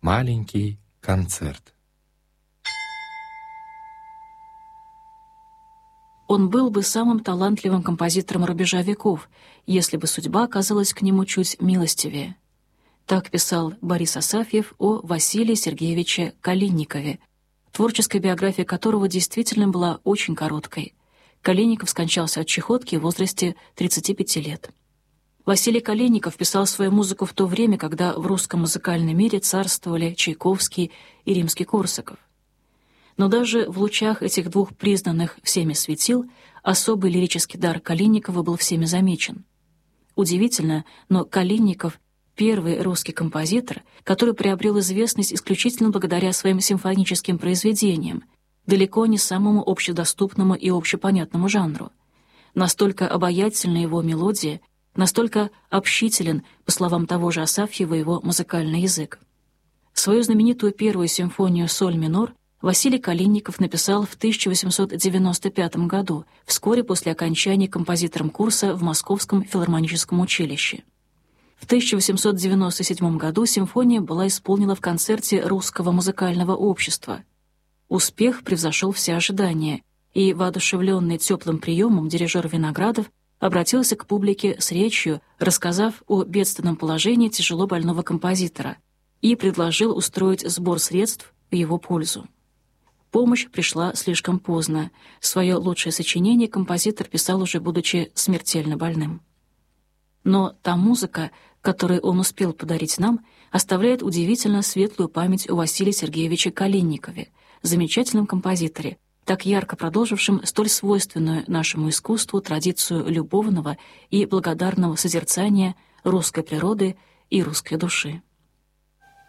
Маленький концерт. Он был бы самым талантливым композитором рубежа веков, если бы судьба оказалась к нему чуть милостивее. Так писал Борис Асафьев о Василии Сергеевиче Калинникове, творческая биография которого действительно была очень короткой. Калинников скончался от чехотки в возрасте 35 лет. Василий Калинников писал свою музыку в то время, когда в русском музыкальном мире царствовали Чайковский и Римский-Корсаков. Но даже в лучах этих двух признанных всеми светил особый лирический дар Калинникова был всеми замечен. Удивительно, но Калинников — первый русский композитор, который приобрел известность исключительно благодаря своим симфоническим произведениям, далеко не самому общедоступному и общепонятному жанру. Настолько обаятельна его мелодия, настолько общителен, по словам того же Асафьева, его музыкальный язык. Свою знаменитую первую симфонию «Соль минор» Василий Калинников написал в 1895 году, вскоре после окончания композитором курса в Московском филармоническом училище. В 1897 году симфония была исполнена в концерте Русского музыкального общества. Успех превзошел все ожидания, и, воодушевленный теплым приемом, дирижер Виноградов обратился к публике с речью, рассказав о бедственном положении тяжело больного композитора, и предложил устроить сбор средств в его пользу. Помощь пришла слишком поздно. Свое лучшее сочинение композитор писал уже будучи смертельно больным. Но та музыка, которую он успел подарить нам, оставляет удивительно светлую память о Василии Сергеевиче Калинникове, замечательном композиторе, так ярко продолжившем столь свойственную нашему искусству традицию любовного и благодарного созерцания русской природы и русской души.